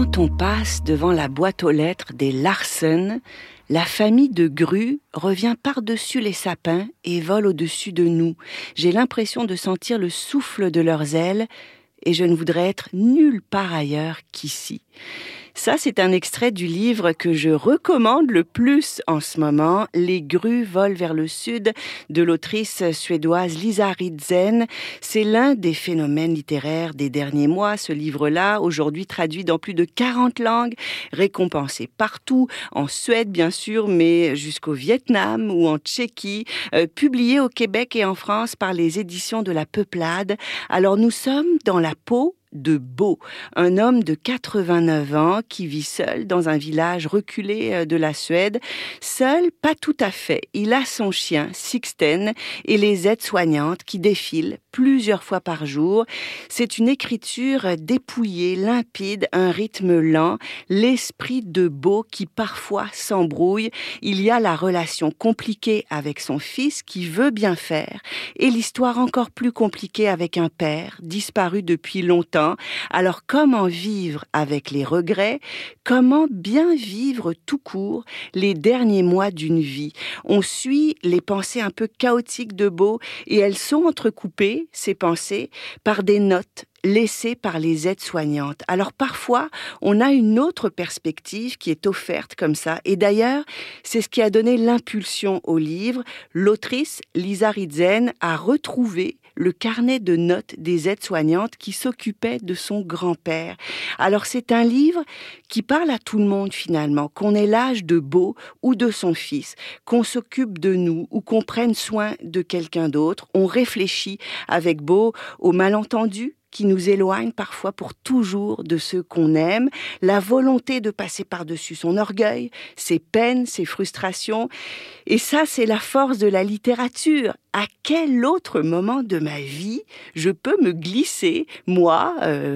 Quand on passe devant la boîte aux lettres des Larsen, la famille de grues revient par-dessus les sapins et vole au-dessus de nous. J'ai l'impression de sentir le souffle de leurs ailes et je ne voudrais être nulle part ailleurs qu'ici. Ça, c'est un extrait du livre que je recommande le plus en ce moment, Les grues volent vers le sud, de l'autrice suédoise Lisa Ritzen. C'est l'un des phénomènes littéraires des derniers mois, ce livre-là, aujourd'hui traduit dans plus de 40 langues, récompensé partout, en Suède bien sûr, mais jusqu'au Vietnam ou en Tchéquie, publié au Québec et en France par les éditions de la Peuplade. Alors nous sommes dans la peau de Bo, un homme de 89 ans qui vit seul dans un village reculé de la Suède. Seul, pas tout à fait. Il a son chien, Sixten, et les aides-soignantes qui défilent plusieurs fois par jour. C'est une écriture dépouillée, limpide, un rythme lent, l'esprit de Bo qui parfois s'embrouille. Il y a la relation compliquée avec son fils qui veut bien faire et l'histoire encore plus compliquée avec un père disparu depuis longtemps. Alors comment vivre avec les regrets? Comment bien vivre tout court les derniers mois d'une vie? On suit les pensées un peu chaotiques de Bo et elles sont entrecoupées, ces pensées, par des notes laissées par les aides-soignantes. Alors parfois, on a une autre perspective qui est offerte comme ça. Et d'ailleurs, c'est ce qui a donné l'impulsion au livre. L'autrice, Lisa Ritzen, a retrouvé le carnet de notes des aides-soignantes qui s'occupaient de son grand-père. Alors c'est un livre qui parle à tout le monde finalement, qu'on ait l'âge de Bo ou de son fils, qu'on s'occupe de nous ou qu'on prenne soin de quelqu'un d'autre. On réfléchit avec Bo aux malentendus qui nous éloignent parfois pour toujours de ceux qu'on aime, la volonté de passer par-dessus son orgueil, ses peines, ses frustrations. Et ça, c'est la force de la littérature. À quel autre moment de ma vie je peux me glisser, moi,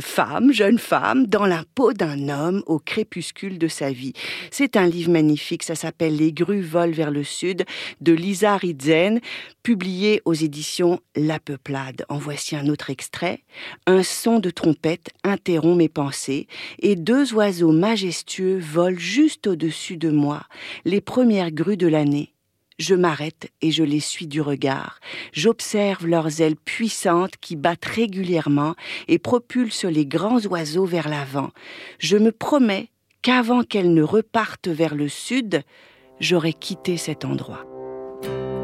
jeune femme, dans la peau d'un homme au crépuscule de sa vie? C'est un livre magnifique, ça s'appelle Les grues volent vers le sud, de Lisa Ritzen, publié aux éditions La Peuplade. En voici un autre extrait. Un son de trompette interrompt mes pensées et deux oiseaux majestueux volent juste au-dessus de moi, les premières grues de l'année. Je m'arrête et je les suis du regard. J'observe leurs ailes puissantes qui battent régulièrement et propulsent les grands oiseaux vers l'avant. Je me promets qu'avant qu'elles ne repartent vers le sud, j'aurai quitté cet endroit.